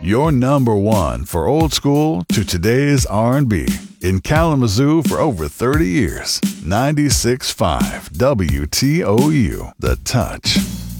Your number one for old school to today's R&B. In Kalamazoo for over 30 years. 96.5 WTOU. The Touch.